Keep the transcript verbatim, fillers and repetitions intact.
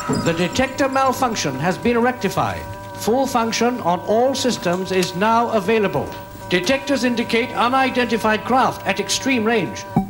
The detector malfunction has been rectified. Full function on all systems is now available. Detectors indicate unidentified craft at extreme range.